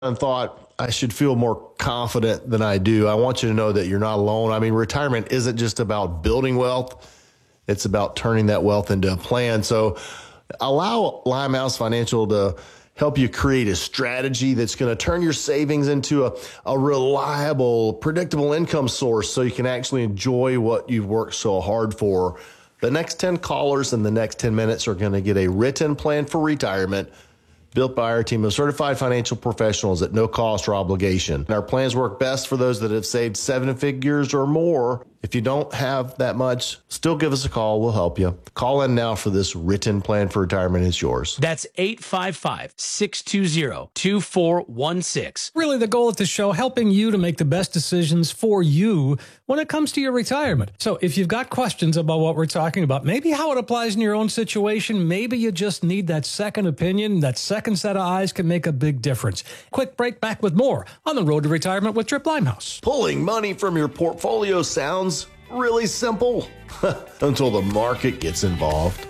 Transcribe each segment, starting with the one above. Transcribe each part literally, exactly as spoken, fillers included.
and thought I should feel more confident than I do. I want you to know that you're not alone. I mean, retirement isn't just about building wealth. It's about turning that wealth into a plan. So allow Limehouse Financial to help you create a strategy that's going to turn your savings into a, a reliable, predictable income source so you can actually enjoy what you've worked so hard for. The next ten callers in the next ten minutes are going to get a written plan for retirement built by our team of certified financial professionals at no cost or obligation. Our plans work best for those that have saved seven figures or more. If you don't have that much, still give us a call. We'll help you. Call in now for this written plan for retirement. It's yours. That's eight five five, six two zero, two four one six. Really, the goal of the show, helping you to make the best decisions for you when it comes to your retirement. So if you've got questions about what we're talking about, maybe how it applies in your own situation, maybe you just need that second opinion, that second set of eyes can make a big difference. Quick break, back with more on the Road to Retirement with Trip Limehouse. Pulling money from your portfolio sounds really simple until the market gets involved.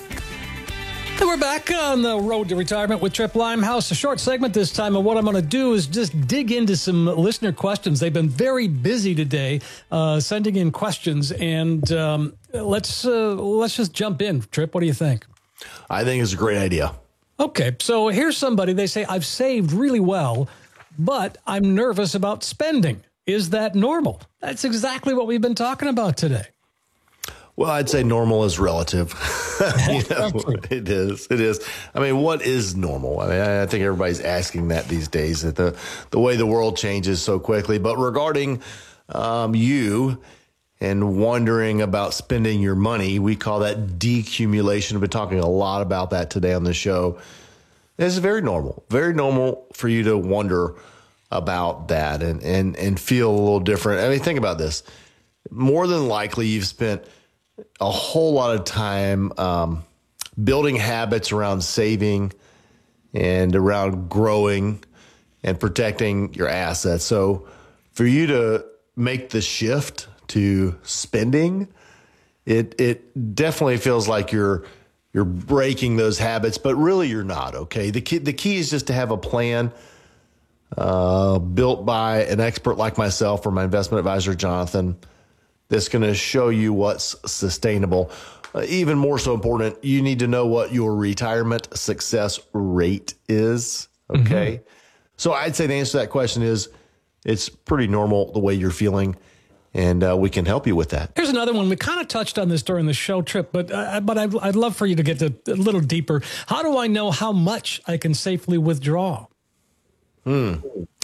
And we're back on the Road to Retirement with Trip Limehouse. A short segment this time, and what I'm going to do is just dig into some listener questions. They've been very busy today, uh, sending in questions, and um, let's uh, let's just jump in. Trip, what do you think? I think it's a great idea. Okay, so here's somebody. They say, I've saved really well, but I'm nervous about spending. Is that normal? That's exactly what we've been talking about today. Well, I'd say normal is relative. you know, it is. It is. I mean, what is normal? I mean, I think everybody's asking that these days, that the, the way the world changes so quickly. But regarding um, you and wondering about spending your money, we call that decumulation. We've been talking a lot about that today on the show. It's very normal, very normal for you to wonder about that and, and, and feel a little different. I mean, think about this. More than likely, you've spent a whole lot of time um, building habits around saving and around growing and protecting your assets. So for you to make the shift to spending, it it definitely feels like you're you're breaking those habits, but really you're not, okay? The key, the key is just to have a plan uh, built by an expert like myself or my investment advisor, Jonathan, that's going to show you what's sustainable. Uh, even more so important, you need to know what your retirement success rate is, okay? Mm-hmm. So I'd say the answer to that question is it's pretty normal the way you're feeling, and uh, we can help you with that. Here's another one. We kind of touched on this during the show, Trip, but uh, but I'd, I'd love for you to get a, a little deeper. How do I know how much I can safely withdraw? Hmm.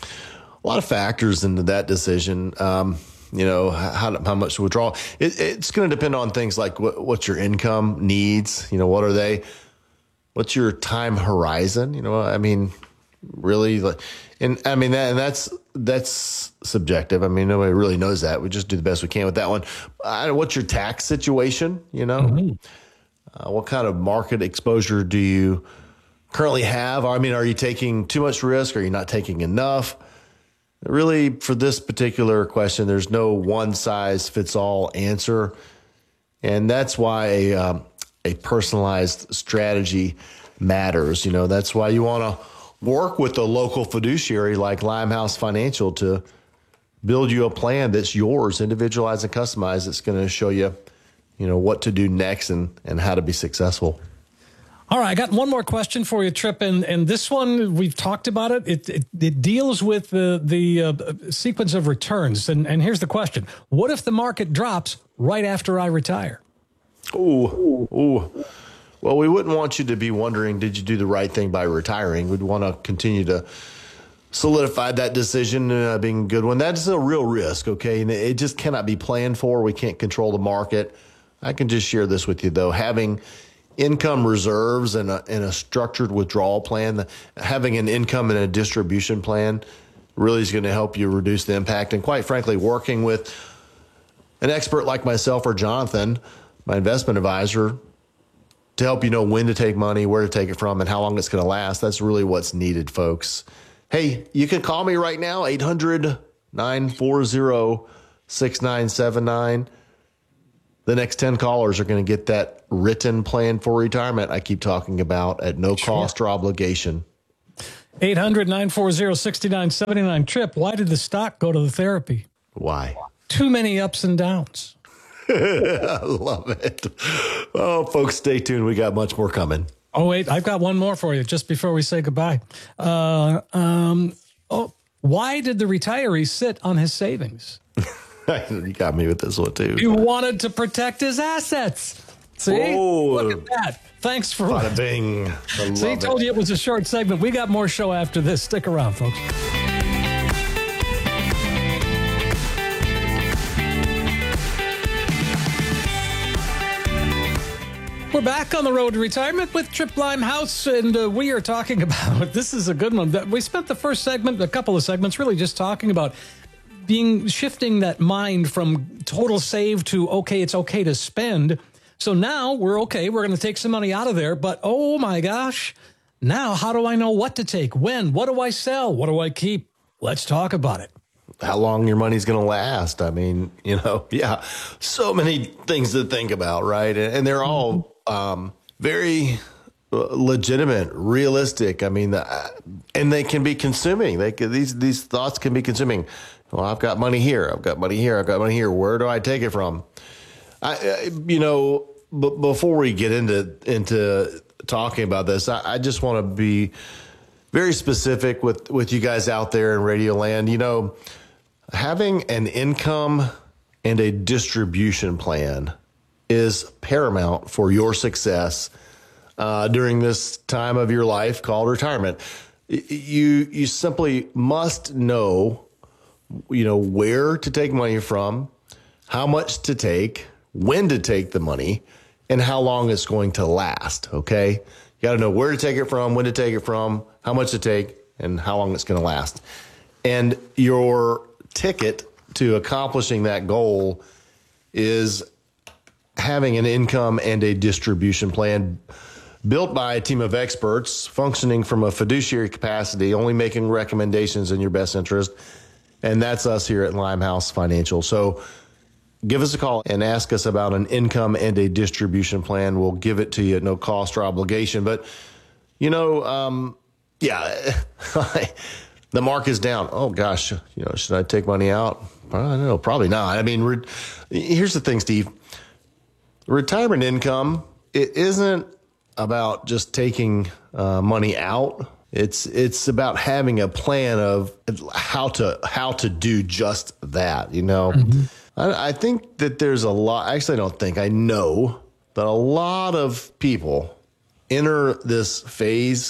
A lot of factors into that decision. Um, you know, how how much to withdraw. It, it's going to depend on things like what, what's your income needs. You know, what are they? What's your time horizon? You know, I mean, really, like, and I mean that, and that's that's subjective. I mean, nobody really knows that. We just do the best we can with that one. Uh, what's your tax situation? You know, mm-hmm. uh, what kind of market exposure do you currently have? I mean, are you taking too much risk? Are you not taking enough? Really, for this particular question, there's no one size fits all answer. And that's why a, um, a personalized strategy matters. You know, that's why you want to work with a local fiduciary like Limehouse Financial to build you a plan that's yours, individualized and customized. That's going to show you, you know, what to do next and, and how to be successful. All right, I got one more question for you, Trip, and and this one, we've talked about it. It it, it deals with the, the uh, sequence of returns, and, and here's the question. What if the market drops right after I retire? Ooh, ooh. Well, we wouldn't want you to be wondering, did you do the right thing by retiring? We'd want to continue to solidify that decision uh, being a good one. That's a real risk, okay? And it just cannot be planned for. We can't control the market. I can just share this with you, though. Having income reserves and a, and a structured withdrawal plan, having an income and a distribution plan really is going to help you reduce the impact. And quite frankly, working with an expert like myself or Jonathan, my investment advisor, to help you know when to take money, where to take it from, and how long it's going to last. That's really what's needed, folks. Hey, you can call me right now, eight hundred, nine four zero, six nine seven nine. The next ten callers are going to get that written plan for retirement I keep talking about at no cost or obligation. eight hundred, nine four zero, six nine seven nine. Trip, why did the stock go to the therapy? Why? Too many ups and downs. I love it. Oh, folks, stay tuned. We got much more coming. Oh, wait, I've got one more for you just before we say goodbye. Uh, um, oh, why did the retiree sit on his savings? You got me with this one, too. He wanted to protect his assets. See? Whoa. Look at that. Thanks for... Bada bing. I See, love told it. you it was a short segment. We got more show after this. Stick around, folks. We're back on the road to retirement with Trip Limehouse, and uh, we are talking about, this is a good one. We spent the first segment, a couple of segments, really just talking about being, shifting that mind from total save to, okay, it's okay to spend. So now we're okay, we're going to take some money out of there, but oh my gosh, now how do I know what to take? When? What do I sell? What do I keep? Let's talk about it. How long your money's going to last. I mean, you know, yeah, so many things to think about, right? And, and they're all um, very legitimate, realistic. I mean, uh, and they can be consuming. They can, these these thoughts can be consuming. Well, I've got money here. I've got money here. I've got money here. Where do I take it from? I, I you know, b- before we get into into talking about this, I, I just want to be very specific with with you guys out there in Radio Land. You know, having an income and a distribution plan is paramount for your success uh, during this time of your life called retirement. You you simply must know, you know, where to take money from, how much to take, when to take the money, and how long it's going to last. Okay, you got to know where to take it from, when to take it from, how much to take, and how long it's going to last. And your ticket to accomplishing that goal is having an income and a distribution plan built by a team of experts functioning from a fiduciary capacity, only making recommendations in your best interest. And that's us here at Limehouse Financial. So give us a call and ask us about an income and a distribution plan. We'll give it to you at no cost or obligation. But, you know, um, yeah, the mark is down. Oh, gosh, you know, should I take money out? I don't know, probably not. I mean, re- here's the thing, Steve. Retirement income, it isn't about just taking uh, money out. It's it's about having a plan of how to how to do just that. You know, mm-hmm. I, I think that there's a lot. Actually, I don't think I know that a lot of people enter this phase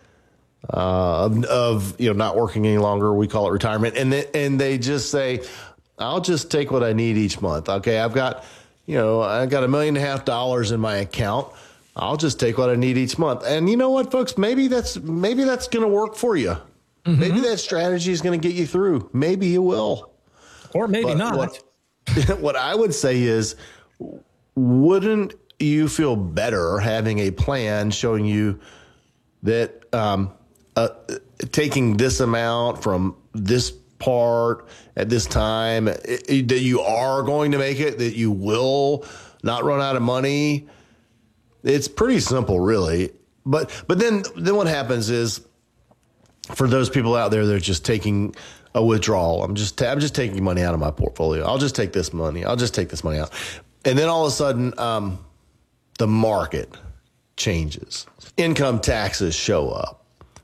uh, of, of you know not working any longer. We call it retirement, and they, and they just say, "I'll just take what I need each month." Okay, I've got you know I got a million and a half dollars in my account. I'll just take what I need each month. And you know what, folks? Maybe that's maybe that's going to work for you. Mm-hmm. Maybe that strategy is going to get you through. Maybe you will. Or maybe but not. What, what I would say is, wouldn't you feel better having a plan showing you that um, uh, taking this amount from this part at this time, it, it, that you are going to make it, that you will not run out of money? It's pretty simple, really. But but then then what happens is, for those people out there that are just taking a withdrawal, I'm just I'm just taking money out of my portfolio. I'll just take this money. I'll just take this money out. And then all of a sudden, um, the market changes. Income taxes show up.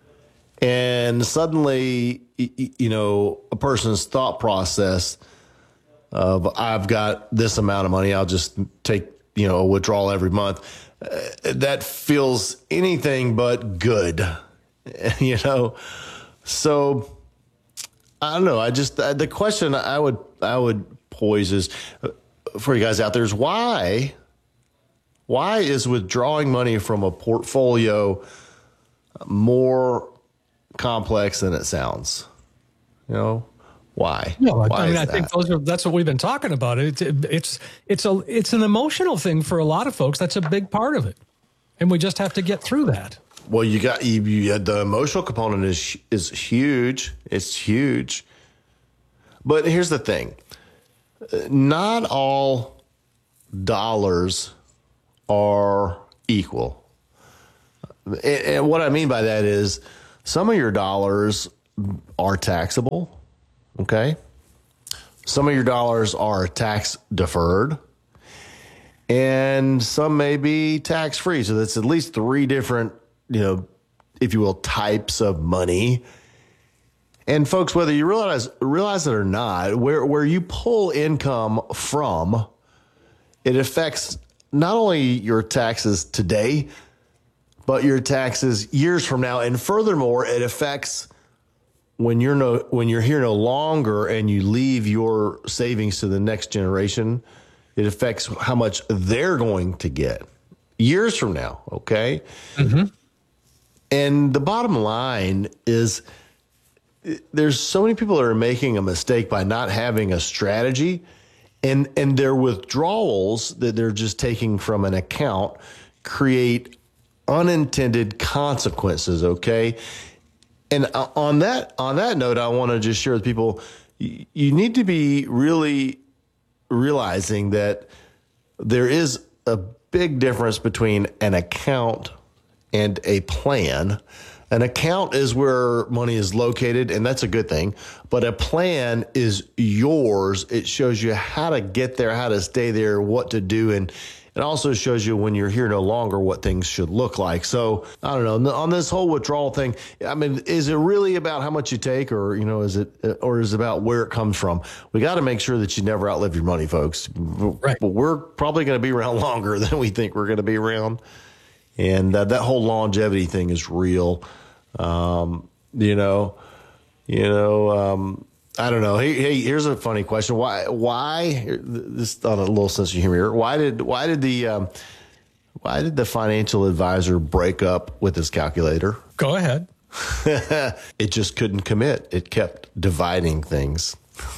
And suddenly, you know, a person's thought process of, I've got this amount of money, I'll just take, you know, a withdrawal every month. Uh, that feels anything but good, you know? So I don't know. I just, uh, the question I would, I would pose is uh, for you guys out there is why, why is withdrawing money from a portfolio more complex than it sounds? You know? Why? No, Why I mean, I that? think those are, that's what we've been talking about. It's it's it's a it's an emotional thing for a lot of folks. That's a big part of it, and we just have to get through that. Well, you got you, you the emotional component is is huge. It's huge. But here's the thing: not all dollars are equal, and, and what I mean by that is Some of your dollars are taxable, okay? Some of your dollars are tax deferred, and some may be tax free. So that's at least three different, you know, if you will, types of money. And folks, whether you realize realize it or not, where where you pull income from, it affects not only your taxes today, but your taxes years from now. And furthermore, it affects when you're no when you're here no longer and you leave your savings to the next generation. It affects how much they're going to get years from now. Okay. Mm-hmm. And the bottom line is, there's so many people that are making a mistake by not having a strategy, and and their withdrawals that they're just taking from an account create unintended consequences. Okay. And on that, on that note, I want to just share with people, you, you need to be really realizing that there is a big difference between an account and a plan. An account is where money is located, and that's a good thing. But a plan is yours. It shows you how to get there, how to stay there, what to do, and it also shows you when you're here no longer what things should look like. So I don't know, on this whole withdrawal thing, I mean, is it really about how much you take, or, you know, is it, or is it about where it comes from? We got to make sure that you never outlive your money, folks. Right. But we're probably going to be around longer than we think we're going to be around. And uh, that whole longevity thing is real. Um, you know, you know, um, I don't know. Hey, hey, here's a funny question. Why, why this on a little sense of humor? Why did, why did the, um, why did the financial advisor break up with his calculator? Go ahead. It just couldn't commit. It kept dividing things.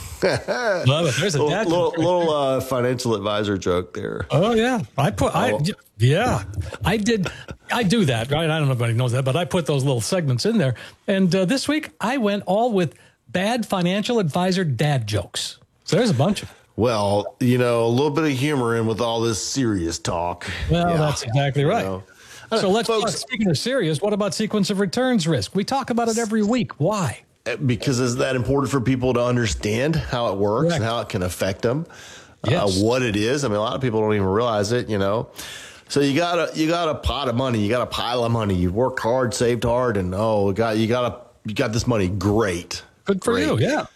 Love it. There's a little, little, little uh, financial advisor joke there. Oh yeah, I put. I yeah, I did. I do that, right? I don't know if anybody knows that, but I put those little segments in there. And uh, this week I went all with bad financial advisor dad jokes. So there's a bunch of them. Well, you know, a little bit of humor in with all this serious talk. Well, yeah. That's exactly right. You know. So let's Folks, talk, speaking of serious, what about sequence of returns risk? We talk about it every week. Why? Because is that important for people to understand how it works Correct. and how it can affect them, yes. uh, what it is. I mean, a lot of people don't even realize it, you know. So you got a you got a pot of money, you got a pile of money. You've worked hard, saved hard, and oh, got you got a you got this money. Great, good for Great. you, yeah.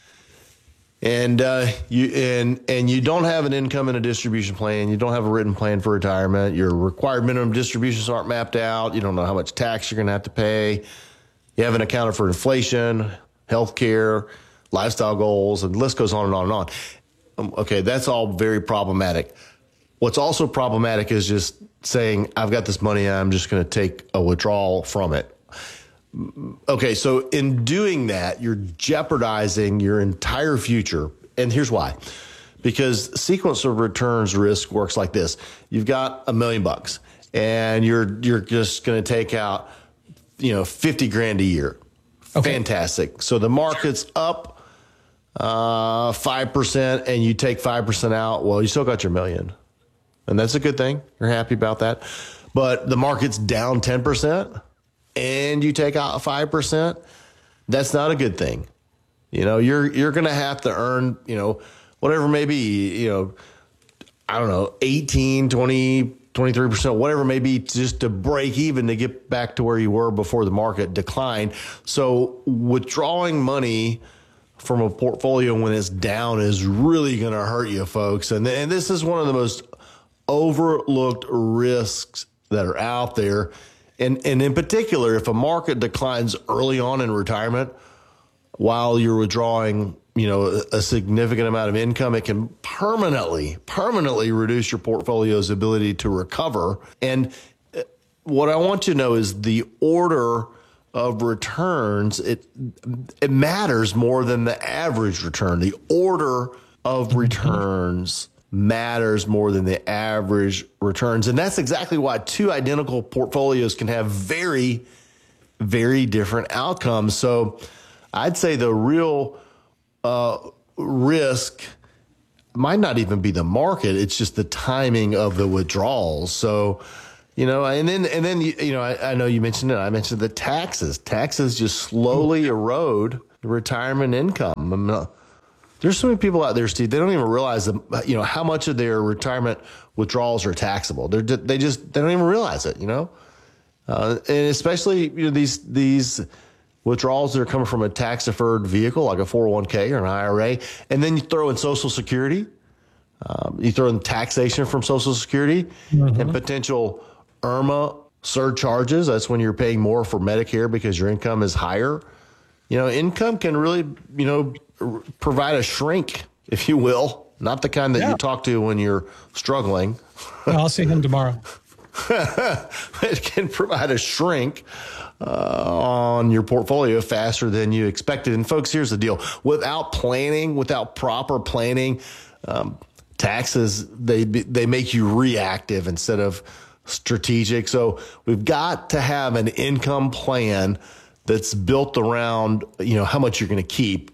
And uh, you and and you don't have an income and a distribution plan. You don't have a written plan for retirement. Your required minimum distributions aren't mapped out. You don't know how much tax you're going to have to pay. You haven't accounted for inflation, healthcare, lifestyle goals, and the list goes on and on and on. Um, okay, that's all very problematic. What's also problematic is just saying, I've got this money, I'm just going to take a withdrawal from it. Okay, so in doing that, you're jeopardizing your entire future. And here's why. Because sequence of returns risk works like this. You've got a million bucks, and you're you're just going to take out, you know, fifty grand a year. Okay. Fantastic. So the market's up uh, five percent and you take five percent out. Well, you still got your million. And that's a good thing. You're happy about that. But the market's down ten percent and you take out five percent. That's not a good thing. You know, you're you're going to have to earn, you know, whatever may be, you know, I don't know, eighteen, twenty, twenty-three percent, whatever it may be, just to break even to get back to where you were before the market declined. So withdrawing money from a portfolio when it's down is really going to hurt you, folks. And, and this is one of the most overlooked risks that are out there. And, and in particular, if a market declines early on in retirement while you're withdrawing, you know, a significant amount of income, it can permanently, permanently reduce your portfolio's ability to recover. And what I want you to know is the order of returns, it it matters more than the average return. The order of returns matters more than the average returns. And that's exactly why two identical portfolios can have very, very different outcomes. So I'd say the real uh, risk might not even be the market. It's just the timing of the withdrawals. So, You know, and then, and then, you, you know, I, I know you mentioned it. I mentioned the taxes. Taxes just slowly erode retirement income. I mean, uh, there's so many people out there, Steve, they don't even realize, that, you know, how much of their retirement withdrawals are taxable. They're, they just, they don't even realize it, you know? Uh, and especially, you know, these, these withdrawals that are coming from a tax deferred vehicle, like a four oh one k or an I R A. And then you throw in Social Security. Um, you throw in taxation from Social Security mm-hmm. and potential I R M A surcharges. That's when you're paying more for Medicare because your income is higher. You know, income can really, you know, r- provide a shrink, if you will, not the kind that yeah. you talk to when you're struggling. I'll see him tomorrow. It can provide a shrink uh, on your portfolio faster than you expected. And folks, here's the deal. Without planning, without proper planning, um, taxes, they they make you reactive instead of strategic. So we've got to have an income plan that's built around, you know, how much you're going to keep,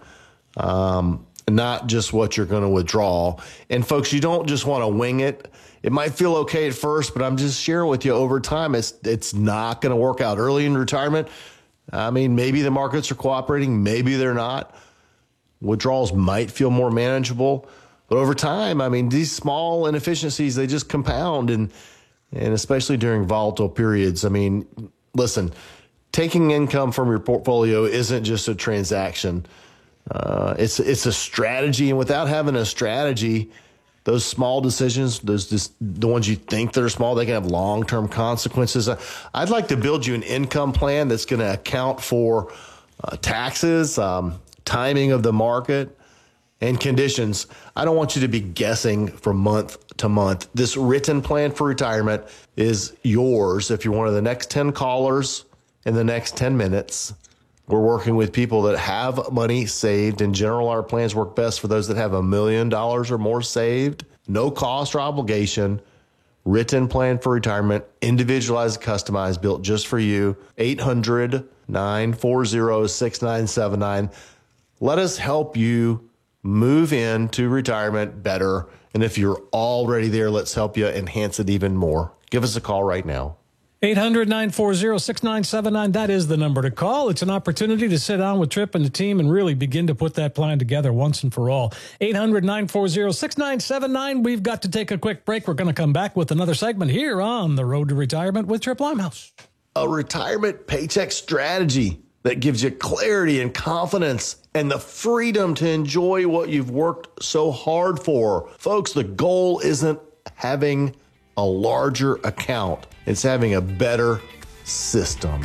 um, not just what you're going to withdraw. And folks, you don't just want to wing it. It might feel okay at first, but I'm just sharing with you over time, it's it's not going to work out early in retirement. I mean, maybe the markets are cooperating, maybe they're not. Withdrawals might feel more manageable, but over time, I mean, these small inefficiencies, they just compound, and and especially during volatile periods. I mean, listen, taking income from your portfolio isn't just a transaction. Uh, it's it's a strategy, and without having a strategy, those small decisions, those just the ones you think that are small, they can have long-term consequences. I'd like to build you an income plan that's going to account for uh, taxes, um, timing of the market, and conditions. I don't want you to be guessing from month to month. This written plan for retirement is yours. If you're one of the next ten callers in the next ten minutes, we're working with people that have money saved. In general, our plans work best for those that have a million dollars or more saved. No cost or obligation. Written plan for retirement, individualized, customized, built just for you. eight hundred, nine four zero, six nine seven nine. Let us help you move into retirement better. And if you're already there, let's help you enhance it even more. Give us a call right now. eight hundred, nine four zero, six nine seven nine. That is the number to call. It's an opportunity to sit down with Tripp and the team and really begin to put that plan together once and for all. eight hundred, nine four zero, six nine seven nine. We've got to take a quick break. We're going to come back with another segment here on The Road to Retirement with Tripp Limehouse. A retirement paycheck strategy that gives you clarity and confidence and the freedom to enjoy what you've worked so hard for. Folks, the goal isn't having a larger account. It's having a better system.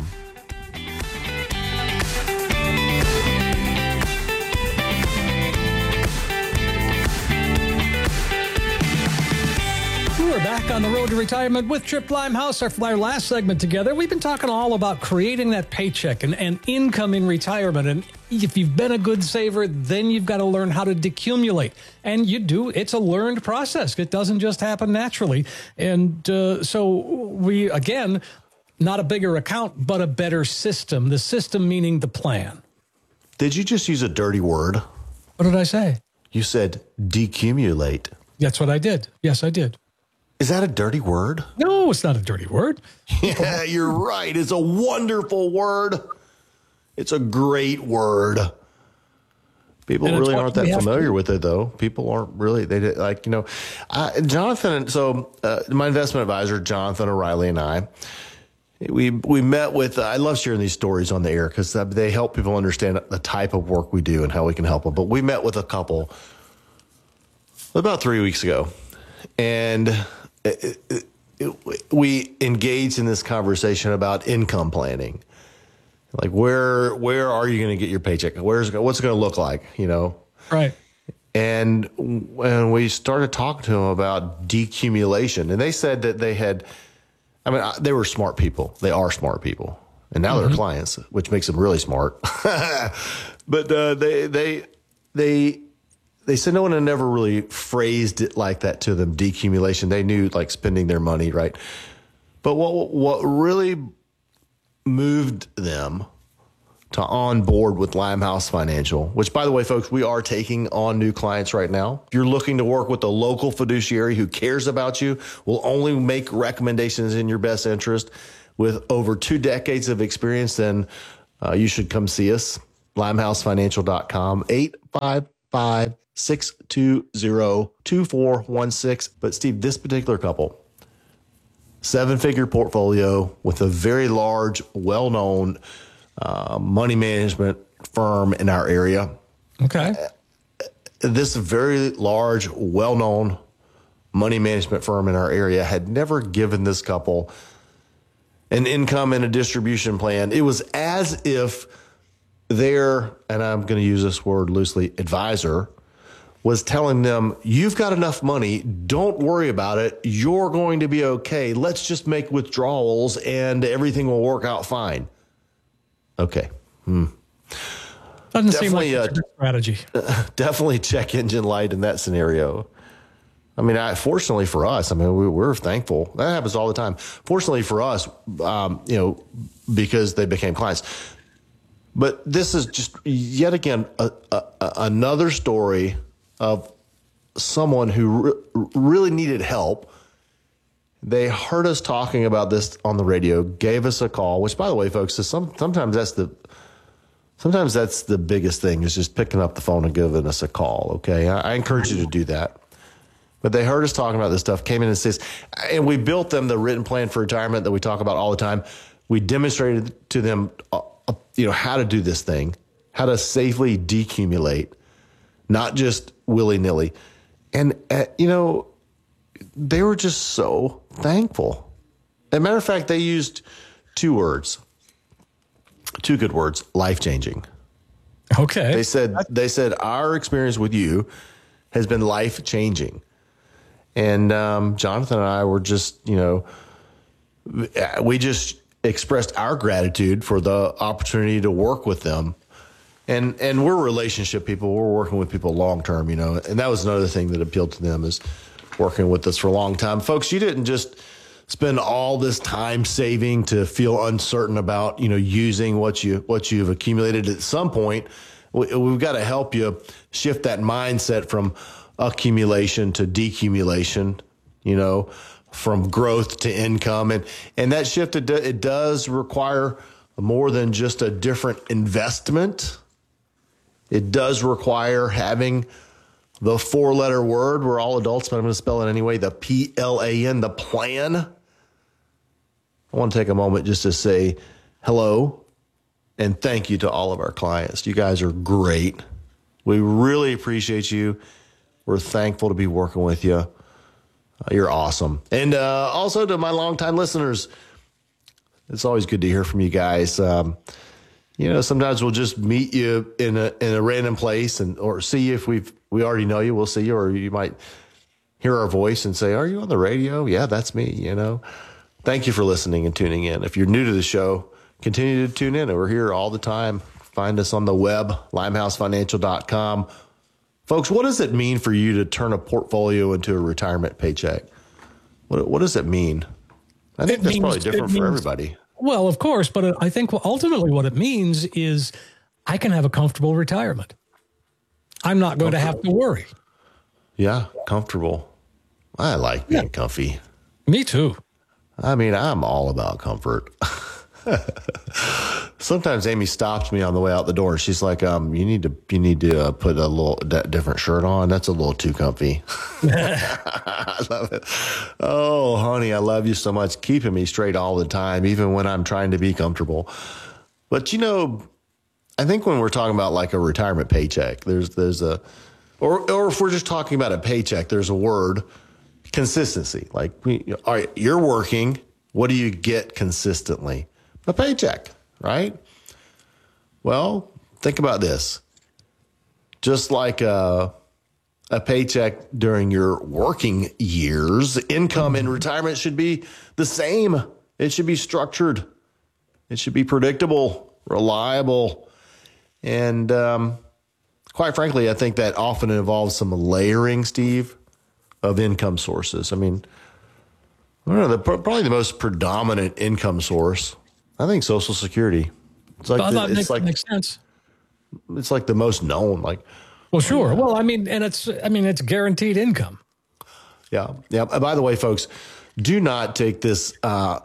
We're back on The Road to Retirement with Tripp Limehouse. Our, our last segment together, we've been talking all about creating that paycheck and, and income in retirement. And if you've been a good saver, then you've got to learn how to decumulate. And you do. It's a learned process. It doesn't just happen naturally. And uh, so we, again, not a bigger account, but a better system. The system meaning the plan. Did you just use a dirty word? What did I say? You said decumulate. That's what I did. Yes, I did. Is that a dirty word? No, it's not a dirty word. Yeah, you're right. It's a wonderful word. It's a great word. People and really aren't that familiar with it, though. People aren't really, they did, like, you know, I, Jonathan, so uh, my investment advisor, Jonathan O'Reilly, and I, we we met with, uh, I love sharing these stories on the air because uh, they help people understand the type of work we do and how we can help them. But we met with a couple about three weeks ago, and It, it, it, we engaged in this conversation about income planning. Like, where where are you going to get your paycheck? Where's what's it going to look like? You know, right? And when we started talking to them about decumulation, and they said that they had, I mean, they were smart people. They are smart people, and now mm-hmm. they're clients, which makes them really smart. But uh, they they they. They said no one had never really phrased it like that to them, decumulation. They knew, like, spending their money, right? But what what really moved them to onboard with Limehouse Financial, which, by the way, folks, we are taking on new clients right now. If you're looking to work with a local fiduciary who cares about you, will only make recommendations in your best interest with over two decades of experience, then uh, you should come see us. limehouse financial dot com, eight five five, six two zero, two four one six. But Steve, this particular couple, seven-figure portfolio with a very large, well-known uh, money management firm in our area. Okay. This very large, well-known money management firm in our area had never given this couple an income and a distribution plan. It was as if their, and I'm going to use this word loosely, advisor was telling them, you've got enough money. Don't worry about it. You're going to be okay. Let's just make withdrawals and everything will work out fine. Okay. Hmm. Doesn't Definitely, seem like a good strategy. Uh, definitely check engine light in that scenario. I mean, I, fortunately for us, I mean, we, we're thankful. That happens all the time. Fortunately for us, um, you know, because they became clients. But this is just yet again a, a, a, another story of someone who re- really needed help. They heard us talking about this on the radio, gave us a call, which, by the way, folks, is some, sometimes that's the sometimes that's the biggest thing, is just picking up the phone and giving us a call. Okay, I, I encourage you to do that. But they heard us talking about this stuff, came in and says, and we built them the written plan for retirement that we talk about all the time. We demonstrated to them, uh, uh, you know, how to do this thing, how to safely decumulate, not just willy-nilly. And, uh, you know, they were just so thankful. As a matter of fact, they used two words, two good words, life-changing. Okay. They said, they said, our experience with you has been life-changing. And um, Jonathan and I were just, you know, we just expressed our gratitude for the opportunity to work with them. And and we're relationship people. We're working with people long term, you know. And that was another thing that appealed to them, is working with us for a long time. Folks, you didn't just spend all this time saving to feel uncertain about, you know, using what you what you've accumulated. At some point, we, we've got to help you shift that mindset from accumulation to decumulation, you know, from growth to income. And, and that shift, it, it does require more than just a different investment. It does require having the four letter word. We're all adults, but I'm going to spell it anyway. The P L A N, the plan. I want to take a moment just to say hello and thank you to all of our clients. You guys are great. We really appreciate you. We're thankful to be working with you. Uh, you're awesome. And uh, also to my longtime listeners, it's always good to hear from you guys. Um, you know, sometimes we'll just meet you in a in a random place, and or see you if we've we already know you. We'll see you, or you might hear our voice and say, "Are you on the radio?" Yeah, that's me. You know, thank you for listening and tuning in. If you're new to the show, continue to tune in. We're here all the time. Find us on the web, limehouse financial dot com. Folks, what does it mean for you to turn a portfolio into a retirement paycheck? What, what does it mean? I think It that's means- probably different it for means- everybody. Well, of course, but I think ultimately what it means is I can have a comfortable retirement. I'm not going to have to worry. Yeah, comfortable. I like being Yeah. comfy. Me too. I mean, I'm all about comfort. Sometimes Amy stops me on the way out the door. She's like, um, you need to, you need to uh, put a little d- different shirt on. That's a little too comfy. I love it. Oh, honey, I love you so much. Keeping me straight all the time, even when I'm trying to be comfortable. But, you know, I think when we're talking about like a retirement paycheck, there's, there's a, or, or if we're just talking about a paycheck, there's a word, consistency. Like, we, all right, you're working. What do you get consistently? A paycheck, right? Well, think about this. Just like a, a paycheck during your working years, income in retirement should be the same. It should be structured. It should be predictable, reliable. And um, quite frankly, I think that often involves some layering, Steve, of income sources. I mean, I don't know, the, probably the most predominant income source, I think Social Security. It's like Well, the, that it's makes, like makes sense. it's like the most known. Like, Well, sure. Well, I mean, and it's, I mean, it's guaranteed income. yeah, yeah. By the way, folks, do not take this. Uh,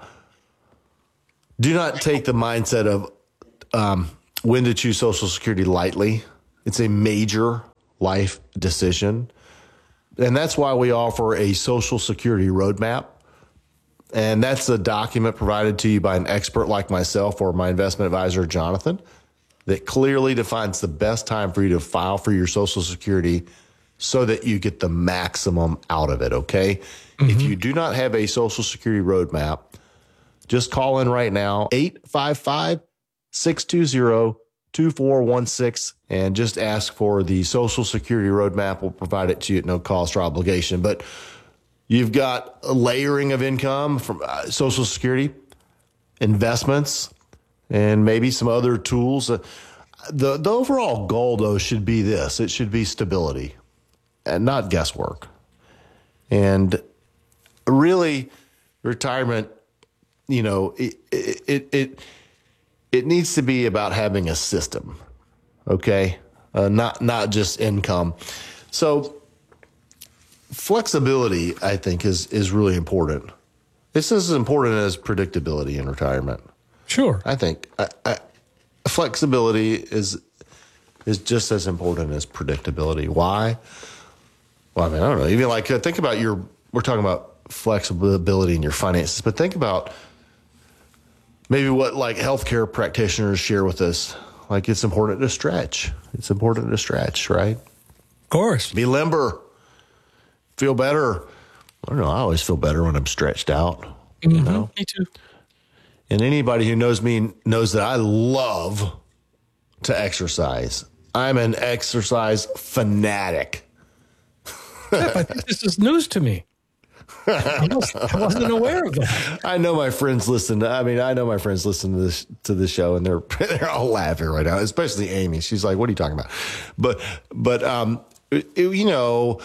do not take the mindset of um, when to choose Social Security lightly. It's a major life decision, and that's why we offer a Social Security roadmap. And that's a document provided to you by an expert like myself or my investment advisor, Jonathan, that clearly defines the best time for you to file for your Social Security so that you get the maximum out of it, okay? Mm-hmm. If you do not have a Social Security roadmap, just call in right now, eight five five, six two zero, two four one six, and just ask for the Social Security roadmap. We'll provide it to you at no cost or obligation. But you've got a layering of income from uh, Social Security, investments, and maybe some other tools. Uh, the, the overall goal, though, should be this. It should be stability and not guesswork. And really, retirement, you know, it it it, it needs to be about having a system, okay? Uh, not not just income. So flexibility, I think, is is really important. This is as important as predictability in retirement. Sure. I think I, I, flexibility is is just as important as predictability. Why? Well, I mean, I don't know. Even like uh, think about your. We're talking about flexibility in your finances, but think about maybe what like healthcare practitioners share with us. Like it's important to stretch. It's important to stretch, right? Of course. Be limber. Feel better. I don't know. I always feel better when I'm stretched out. Mm-hmm. You know? Me too. And anybody who knows me knows that I love to exercise. I'm an exercise fanatic. Yeah, I think this is news to me. I wasn't aware of that. I know my friends listen to, I mean, I know my friends listen to this, to the show and they're, they're all laughing right now, especially Amy. She's like, what are you talking about? But, but, um, it, you know,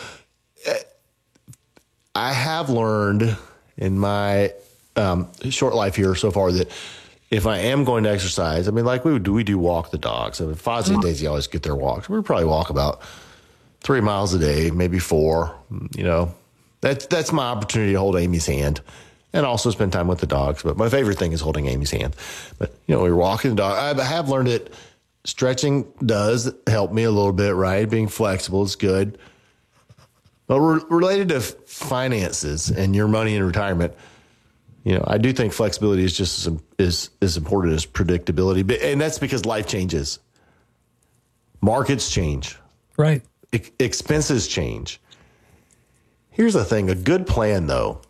I have learned in my, um, short life here so far that if I am going to exercise, I mean, like we would do, we do walk the dogs. I mean, Fozzie and Daisy always get their walks. We probably walk about three miles a day, maybe four, you know. That's that's my opportunity to hold Amy's hand and also spend time with the dogs. But my favorite thing is holding Amy's hand. But, you know, we're walking the dog. I have learned that stretching does help me a little bit, right? Being flexible is good. But re- related to finances and your money in retirement, you know, I do think flexibility is just as, as, as important as predictability. But, and that's because life changes. Markets change. Right. E- expenses change. Here's the thing, a good plan, though,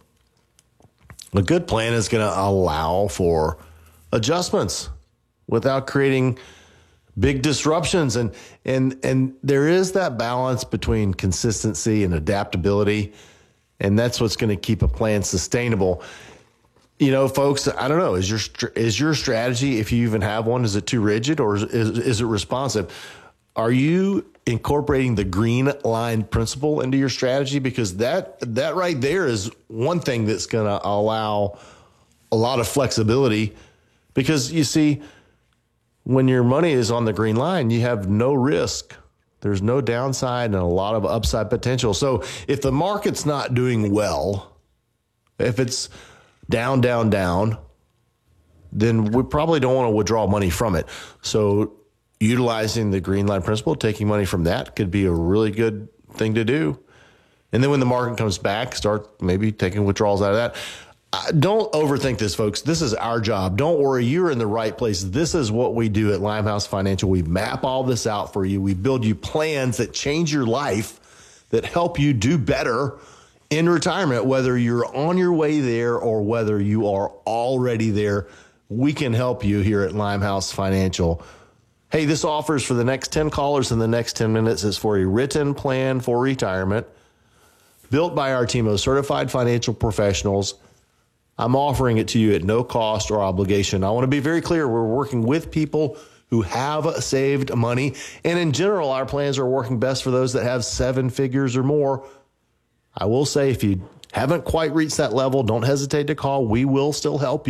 a good plan is going to allow for adjustments without creating big disruptions. And, and, and there is that balance between consistency and adaptability. And that's what's going to keep a plan sustainable. You know, folks, I don't know, is your, is your strategy, if you even have one, is it too rigid or is, is, is it responsive? Are you incorporating the green line principle into your strategy? Because that that right there is one thing that's going to allow a lot of flexibility. Because you see, when your money is on the green line, you have no risk. There's no downside and a lot of upside potential. So if the market's not doing well, if it's down, down, down, then we probably don't want to withdraw money from it. So utilizing the green line principle, taking money from that could be a really good thing to do. And then when the market comes back, start maybe taking withdrawals out of that. Uh, don't overthink this, folks. This is our job. Don't worry. You're in the right place. This is what we do at Limehouse Financial. We map all this out for you. We build you plans that change your life, that help you do better in retirement, whether you're on your way there or whether you are already there. We can help you here at Limehouse Financial. Hey, this offer is for the next ten callers in the next ten minutes. Is for a written plan for retirement built by our team of certified financial professionals. I'm offering it to you at no cost or obligation. I want to be very clear. We're working with people who have saved money. And in general, our plans are working best for those that have seven figures or more. I will say, if you haven't quite reached that level, don't hesitate to call. We will still help you.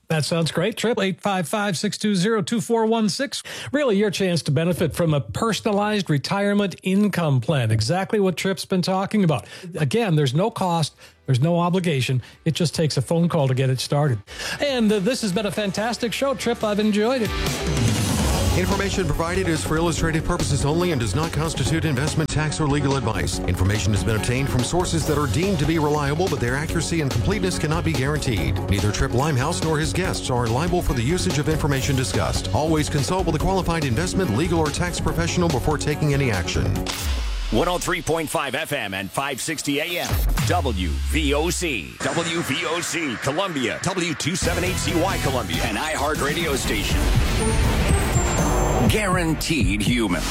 That sounds great. Triple eight five five, six two zero, two four one six. Really your chance to benefit from a personalized retirement income plan. Exactly what Tripp's been talking about. Again, there's no cost. There's no obligation. It just takes a phone call to get it started. And uh, this has been a fantastic show, Tripp. I've enjoyed it. Information provided is for illustrative purposes only and does not constitute investment, tax, or legal advice. Information has been obtained from sources that are deemed to be reliable, but their accuracy and completeness cannot be guaranteed. Neither Tripp Limehouse nor his guests are liable for the usage of information discussed. Always consult with a qualified investment, legal, or tax professional before taking any action. one oh three point five F M and five sixty A M. W V O C. W V O C Columbia. W two seventy-eight C Y Columbia. An iHeart radio station. Guaranteed human.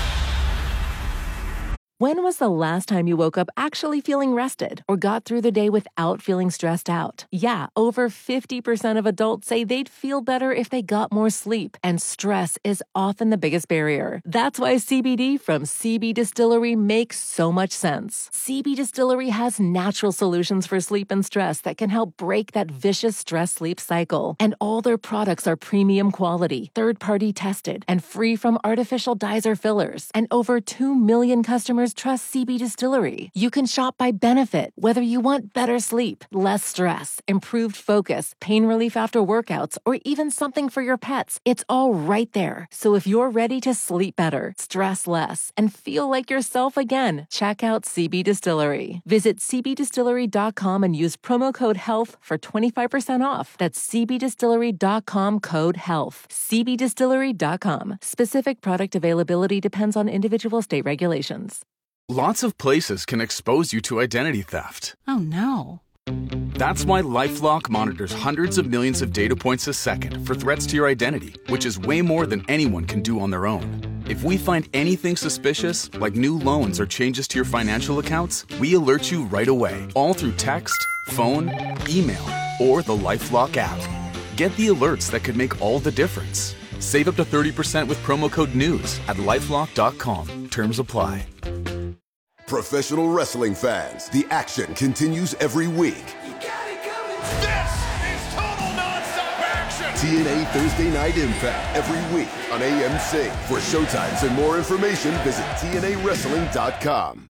When was the last time you woke up actually feeling rested or got through the day without feeling stressed out? Yeah, over fifty percent of adults say they'd feel better if they got more sleep, and stress is often the biggest barrier. That's why C B D from C B Distillery makes so much sense. C B Distillery has natural solutions for sleep and stress that can help break that vicious stress-sleep cycle. And all their products are premium quality, third-party tested, and free from artificial dyes or fillers. And over two million customers trust C B Distillery. You can shop by benefit, whether you want better sleep, less stress, improved focus, pain relief after workouts, or even something for your pets. It's all right there. So if you're ready to sleep better, stress less, and feel like yourself again, check out C B Distillery. Visit c b distillery dot com and use promo code HEALTH for twenty-five percent off. That's c b distillery dot com code HEALTH. c b distillery dot com. Specific product availability depends on individual state regulations. Lots of places can expose you to identity theft. Oh, no. That's why LifeLock monitors hundreds of millions of data points a second for threats to your identity, which is way more than anyone can do on their own. If we find anything suspicious, like new loans or changes to your financial accounts, we alert you right away, all through text, phone, email, or the LifeLock app. Get the alerts that could make all the difference. Save up to thirty percent with promo code NEWS at lifelock dot com. Terms apply. Professional wrestling fans, the action continues every week. You got it coming. This is total nonstop action. T N A Thursday Night Impact every week on A M C. For showtimes and more information, visit T N A wrestling dot com.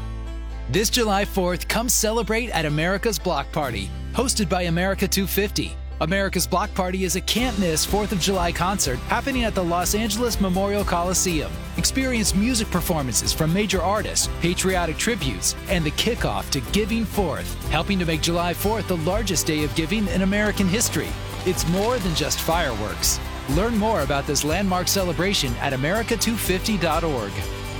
This July fourth, come celebrate at America's Block Party, hosted by America two fifty. America's Block Party is a can't-miss fourth of July concert happening at the Los Angeles Memorial Coliseum. Experience music performances from major artists, patriotic tributes, and the kickoff to Giving Fourth, helping to make July fourth the largest day of giving in American history. It's more than just fireworks. Learn more about this landmark celebration at america two fifty dot org.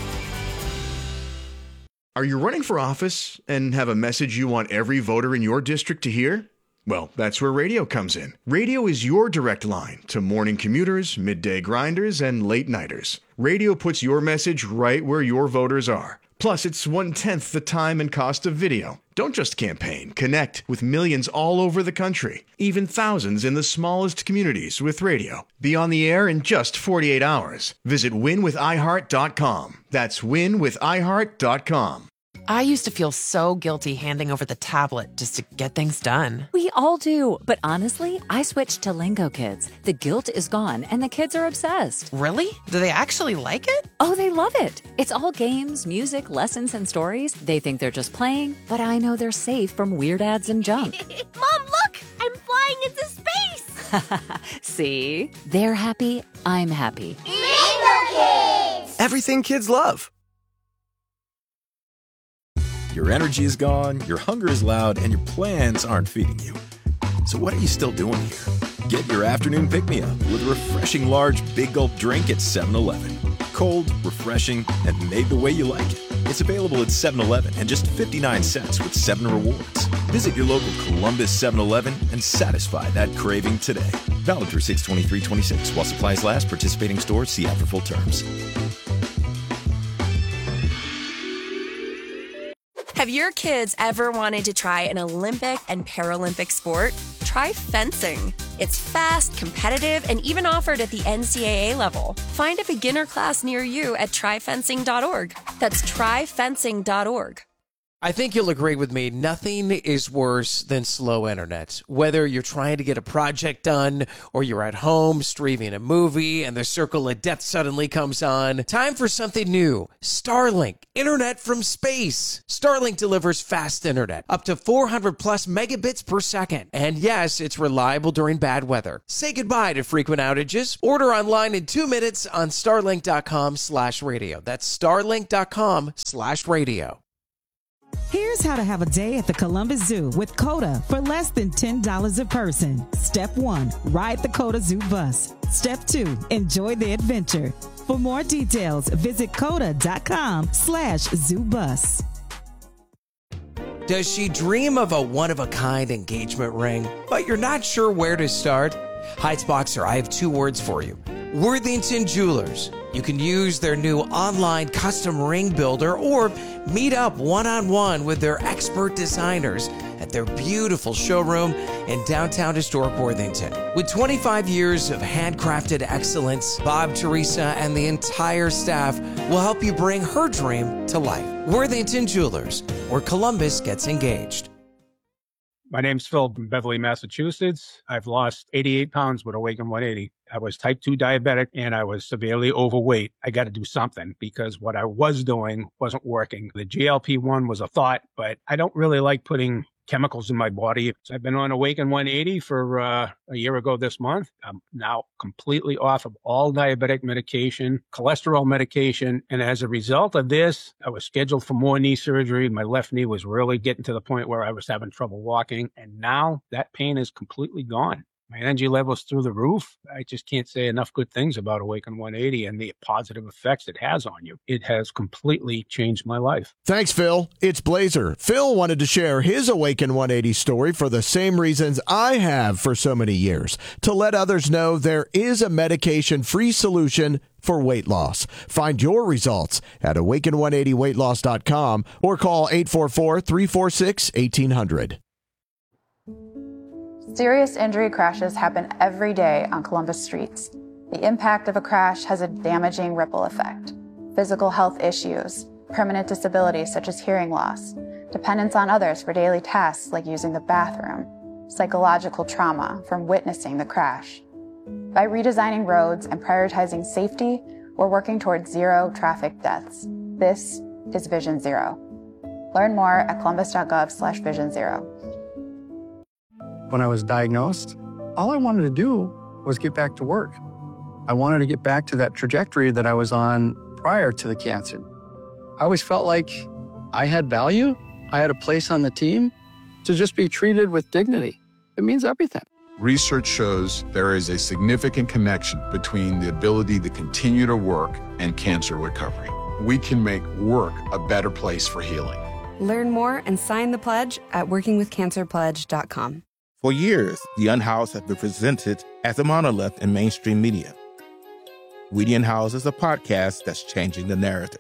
Are you running for office and have a message you want every voter in your district to hear? Well, that's where radio comes in. Radio is your direct line to morning commuters, midday grinders, and late nighters. Radio puts your message right where your voters are. Plus, it's one-tenth the time and cost of video. Don't just campaign. Connect with millions all over the country, even thousands in the smallest communities with radio. Be on the air in just forty-eight hours. Visit win with i heart dot com. That's win with i heart dot com. I used to feel so guilty handing over the tablet just to get things done. We all do, but honestly, I switched to Lingo Kids. The guilt is gone, and the kids are obsessed. Really? Do they actually like it? Oh, they love it. It's all games, music, lessons, and stories. They think they're just playing, but I know they're safe from weird ads and junk. Mom, look! I'm flying into space! See? They're happy, I'm happy. Lingo Kids! Everything kids love. Your energy is gone, your hunger is loud, and your plans aren't feeding you. So what are you still doing here? Get your afternoon pick-me-up with a refreshing large Big Gulp drink at seven eleven. Cold, refreshing, and made the way you like it. It's available at seven eleven and just fifty-nine cents with seven rewards. Visit your local Columbus seven eleven and satisfy that craving today. Valid through six twenty-three twenty-six while supplies last. Participating stores, see app for full terms. Have your kids ever wanted to try an Olympic and Paralympic sport? Try fencing. It's fast, competitive, and even offered at the N C double A level. Find a beginner class near you at try fencing dot org. That's try fencing dot org. I think you'll agree with me. Nothing is worse than slow internet. Whether you're trying to get a project done or you're at home streaming a movie and the circle of death suddenly comes on, time for something new. Starlink, internet from space. Starlink delivers fast internet, up to four hundred plus megabits per second. And yes, it's reliable during bad weather. Say goodbye to frequent outages. Order online in two minutes on starlink.com slash radio. That's starlink.com slash radio. Here's how to have a day at the Columbus Zoo with COTA for less than ten dollars a person. Step one, ride the COTA Zoo bus. Step two, enjoy the adventure. For more details, visit COTA.com slash zoo bus. Does she dream of a one-of-a-kind engagement ring, but you're not sure where to start? Heights Boxer, I have two words for you. Worthington Jewelers. You can use their new online custom ring builder or meet up one-on-one with their expert designers at their beautiful showroom in downtown historic Worthington. With twenty-five years of handcrafted excellence, Bob, Teresa, and the entire staff will help you bring her dream to life. Worthington Jewelers, where Columbus gets engaged. My name's Phil from Beverly, Massachusetts. I've lost eighty-eight pounds with Awaken one eighty. I was type two diabetic and I was severely overweight. I got to do something because what I was doing wasn't working. The G L P one was a thought, but I don't really like putting chemicals in my body. So I've been on Awaken one eighty for uh, a year ago this month. I'm now completely off of all diabetic medication, cholesterol medication. And as a result of this, I was scheduled for more knee surgery. My left knee was really getting to the point where I was having trouble walking. And now that pain is completely gone. My energy level's through the roof. I just can't say enough good things about Awaken one eighty and the positive effects it has on you. It has completely changed my life. Thanks, Phil. It's Blazer. Phil wanted to share his Awaken one eighty story for the same reasons I have for so many years, to let others know there is a medication-free solution for weight loss. Find your results at awaken one eighty weight loss dot com or call eight four four, three four six, one eight hundred. Serious injury crashes happen every day on Columbus streets. The impact of a crash has a damaging ripple effect. Physical health issues, permanent disabilities such as hearing loss, dependence on others for daily tasks like using the bathroom, psychological trauma from witnessing the crash. By redesigning roads and prioritizing safety, we're working towards zero traffic deaths. This is Vision Zero. Learn more at columbus.gov slash vision zero. When I was diagnosed, all I wanted to do was get back to work. I wanted to get back to that trajectory that I was on prior to the cancer. I always felt like I had value, I had a place on the team. To just be treated with dignity, it means everything. Research shows there is a significant connection between the ability to continue to work and cancer recovery. We can make work a better place for healing. Learn more and sign the pledge at working with cancer pledge dot com. For years, The Unhoused has been presented as a monolith in mainstream media. We the Unhoused is a podcast that's changing the narrative.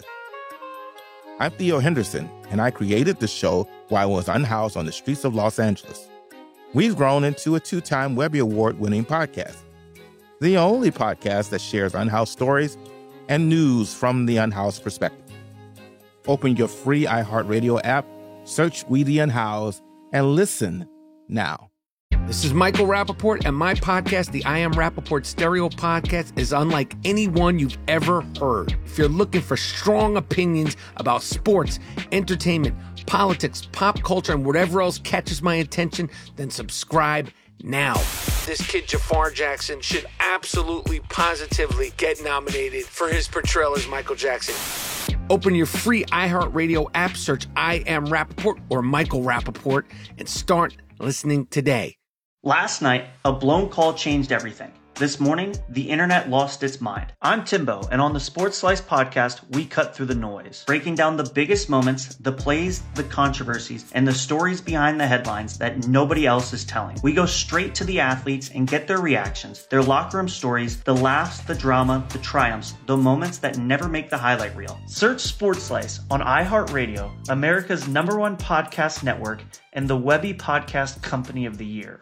I'm Theo Henderson, and I created the show while I was unhoused on the streets of Los Angeles. We've grown into a two-time Webby Award-winning podcast, the only podcast that shares unhoused stories and news from the unhoused perspective. Open your free iHeartRadio app, search We the Unhoused, and listen now. This is Michael Rappaport, and my podcast, the I Am Rappaport Stereo Podcast, is unlike any one you've ever heard. If you're looking for strong opinions about sports, entertainment, politics, pop culture, and whatever else catches my attention, then subscribe now. This kid, Jafar Jackson, should absolutely, positively get nominated for his portrayal as Michael Jackson. Open your free iHeartRadio app, search I Am Rappaport or Michael Rappaport, and start listening today. Last night, a blown call changed everything. This morning, the internet lost its mind. I'm Timbo, and on the Sports Slice podcast, we cut through the noise, breaking down the biggest moments, the plays, the controversies, and the stories behind the headlines that nobody else is telling. We go straight to the athletes and get their reactions, their locker room stories, the laughs, the drama, the triumphs, the moments that never make the highlight reel. Search Sports Slice on iHeartRadio, America's number one podcast network, and the Webby Podcast Company of the Year.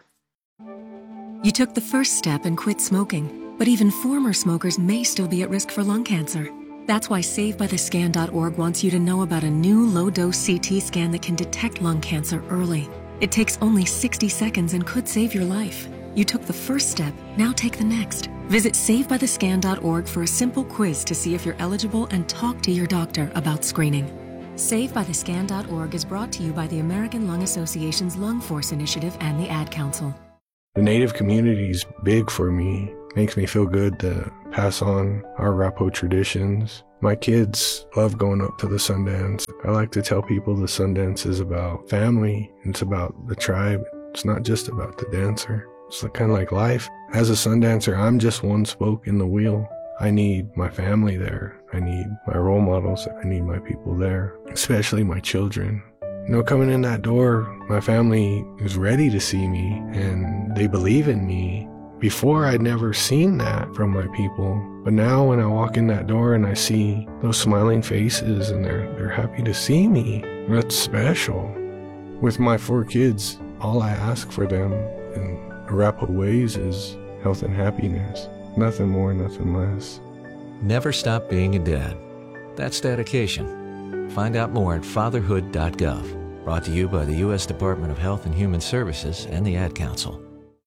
You took the first step and quit smoking, but even former smokers may still be at risk for lung cancer. That's why Save By The Scan dot org wants you to know about a new low-dose C T scan that can detect lung cancer early. It takes only sixty seconds and could save your life. You took the first step, now take the next. Visit Save By The Scan dot org for a simple quiz to see if you're eligible and talk to your doctor about screening. Save By The Scan dot org is brought to you by the American Lung Association's Lung Force Initiative and the Ad Council. The Native community is big for me. Makes me feel good to pass on our Arapaho traditions. My kids love going up to the Sundance. I like to tell people the Sundance is about family. It's about the tribe. It's not just about the dancer. It's kind of like life. As a Sundancer, I'm just one spoke in the wheel. I need my family there. I need my role models. I need my people there, especially my children. You know, coming in that door, my family is ready to see me and they believe in me. Before, I'd never seen that from my people. But now when I walk in that door and I see those smiling faces and they're, they're happy to see me, that's special. With my four kids, all I ask for them in Arapaho ways is health and happiness. Nothing more, nothing less. Never stop being a dad. That's dedication. Find out more at fatherhood dot gov. Brought to you by the U S Department of Health and Human Services and the Ad Council.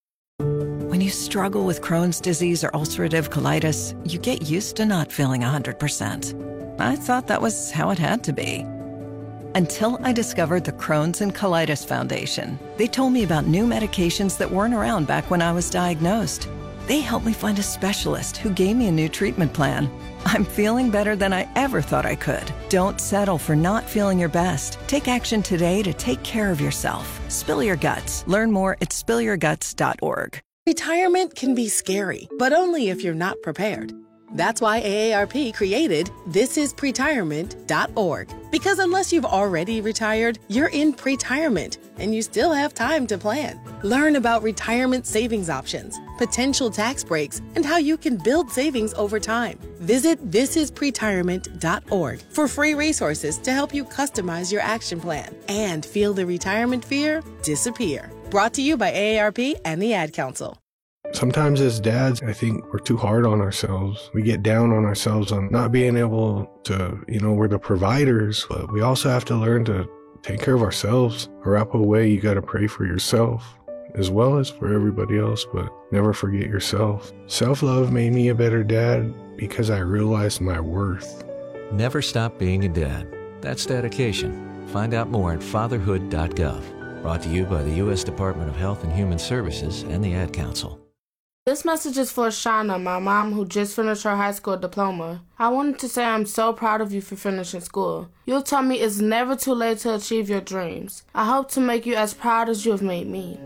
When you struggle with Crohn's disease or ulcerative colitis, you get used to not feeling one hundred percent. I thought that was how it had to be. Until I discovered the Crohn's and Colitis Foundation. They told me about new medications that weren't around back when I was diagnosed. They helped me find a specialist who gave me a new treatment plan. I'm feeling better than I ever thought I could. Don't settle for not feeling your best. Take action today to take care of yourself. Spill your guts. Learn more at spill your guts dot org. Retirement can be scary, but only if you're not prepared. That's why A A R P created this is pretirement dot org. Because unless you've already retired, you're in pretirement, and you still have time to plan. Learn about retirement savings options, potential tax breaks, and how you can build savings over time. Visit this is pretirement dot org for free resources to help you customize your action plan and feel the retirement fear disappear. Brought to you by A A R P and the Ad Council. Sometimes as dads, I think we're too hard on ourselves. We get down on ourselves on not being able to, you know, we're the providers, but we also have to learn to take care of ourselves. Arapaho way, you got to pray for yourself as well as for everybody else, but never forget yourself. Self-love made me a better dad because I realized my worth. Never stop being a dad. That's dedication. Find out more at fatherhood dot gov. Brought to you by the U S Department of Health and Human Services and the Ad Council. This message is for Shauna, my mom, who just finished her high school diploma. I wanted to say I'm so proud of you for finishing school. You'll tell me it's never too late to achieve your dreams. I hope to make you as proud as you have made me.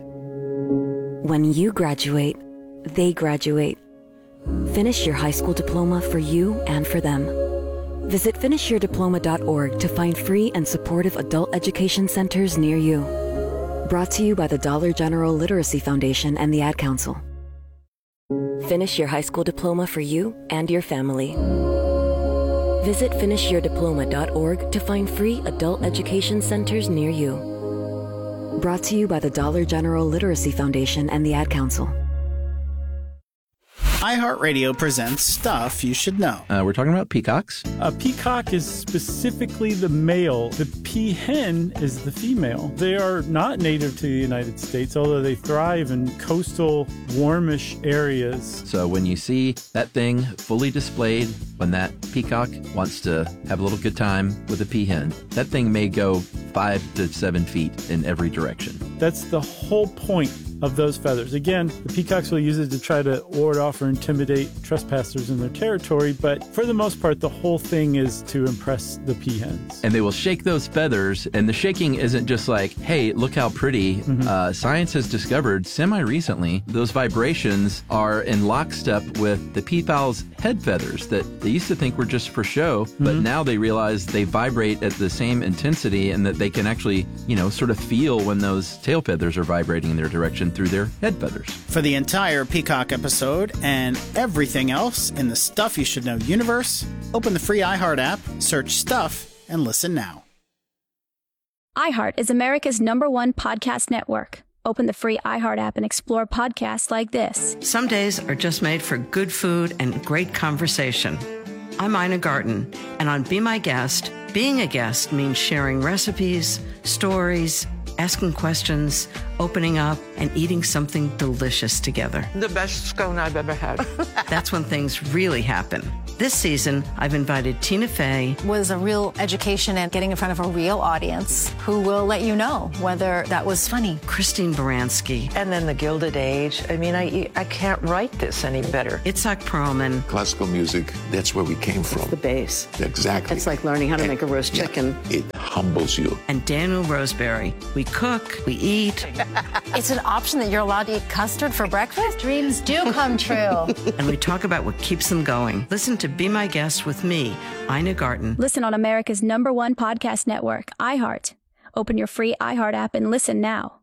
When you graduate, they graduate. Finish your high school diploma for you and for them. Visit finish your diploma dot org to find free and supportive adult education centers near you. Brought to you by the Dollar General Literacy Foundation and the Ad Council. Finish your high school diploma for you and your family. Visit finish your diploma dot org to find free adult education centers near you. Brought to you by the Dollar General Literacy Foundation and the Ad Council. iHeartRadio presents Stuff You Should Know. Uh, we're talking about peacocks. A peacock is specifically the male. The peahen is the female. They are not native to the United States, although they thrive in coastal, warmish areas. So when you see that thing fully displayed, when that peacock wants to have a little good time with a peahen, that thing may go five to seven feet in every direction. That's the whole point of those feathers. Again, the peacocks will use it to try to ward off or intimidate trespassers in their territory, but for the most part, the whole thing is to impress the peahens. And they will shake those feathers, and the shaking isn't just like, hey, look how pretty. Mm-hmm. Uh, science has discovered semi-recently those vibrations are in lockstep with the peafowl's head feathers that they used to think were just for show, mm-hmm. but now they realize they vibrate at the same intensity and that they can actually, you know, sort of feel when those tail feathers are vibrating in their direction through their head feathers. For the entire Peacock episode and everything else in the Stuff You Should Know universe, open the free iHeart app, search Stuff, and listen now. iHeart is America's number one podcast network. Open the free iHeart app and explore podcasts like this. Some days are just made for good food and great conversation. I'm Ina Garten, and on Be My Guest, being a guest means sharing recipes, stories, asking questions, opening up, and eating something delicious together. The best scone I've ever had. That's when things really happen. This season, I've invited Tina Fey. Was a real education and getting in front of a real audience who will let you know whether that was funny. Christine Baranski. And then the Gilded Age. I mean, I I can't write this any better. Itzhak Perlman. Classical music, that's where we came from. It's the bass. Exactly. It's like learning how to and, make a roast yeah, chicken. It humbles you. And Daniel Roseberry. We cook, we eat. It's an option that you're allowed to eat custard for breakfast? Dreams do come true. And we talk about what keeps them going. Listen to Be My Guest with me, Ina Garten. Listen on America's number one podcast network, iHeart. Open your free iHeart app and listen now.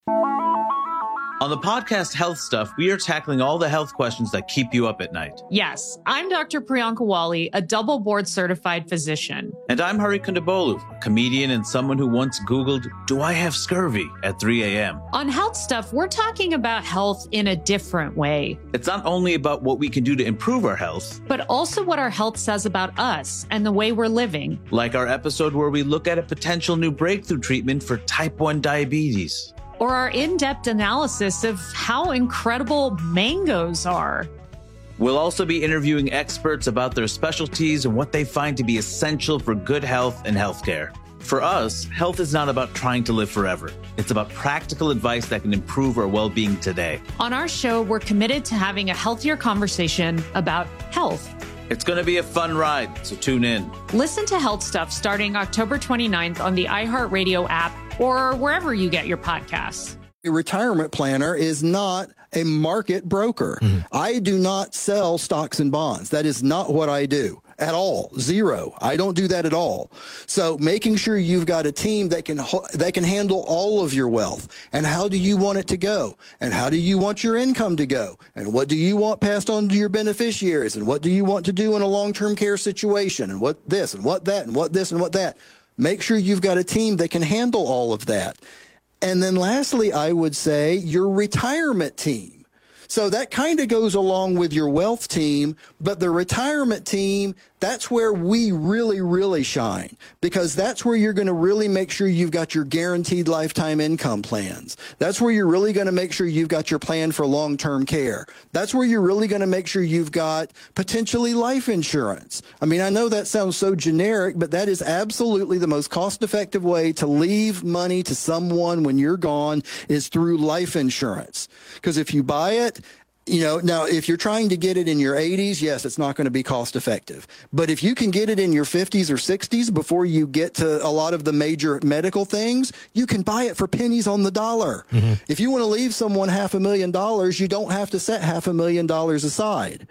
On the podcast Health Stuff, we are tackling all the health questions that keep you up at night. Yes, I'm Doctor Priyanka Wali, a double board certified physician. And I'm Hari Kondabolu, a comedian and someone who once Googled, do I have scurvy at three a.m. On Health Stuff, we're talking about health in a different way. It's not only about what we can do to improve our health, but also what our health says about us and the way we're living. Like our episode where we look at a potential new breakthrough treatment for type one diabetes. Or our in-depth analysis of how incredible mangoes are. We'll also be interviewing experts about their specialties and what they find to be essential for good health and healthcare. For us, health is not about trying to live forever. It's about practical advice that can improve our well-being today. On our show, we're committed to having a healthier conversation about health. It's going to be a fun ride, so tune in. Listen to Health Stuff starting October twenty-ninth on the iHeartRadio app or wherever you get your podcasts. A retirement planner is not a market broker. Mm-hmm. I do not sell stocks and bonds. That is not what I do at all. Zero. I don't do that at all. So making sure you've got a team that can that can handle all of your wealth. And how do you want it to go? And how do you want your income to go? And what do you want passed on to your beneficiaries? And what do you want to do in a long-term care situation? And what this and what that and what this and what that? Make sure you've got a team that can handle all of that. And then lastly, I would say your retirement team. So that kind of goes along with your wealth team, but the retirement team, that's where we really, really shine, because that's where you're going to really make sure you've got your guaranteed lifetime income plans. That's where you're really going to make sure you've got your plan for long-term care. That's where you're really going to make sure you've got potentially life insurance. I mean, I know that sounds so generic, but that is absolutely the most cost-effective way to leave money to someone when you're gone is through life insurance. Because if you buy it, you know, now, if you're trying to get it in your eighties, yes, it's not going to be cost effective. But if you can get it in your fifties or sixties before you get to a lot of the major medical things, you can buy it for pennies on the dollar. Mm-hmm. If you want to leave someone half a million dollars, you don't have to set half a million dollars aside.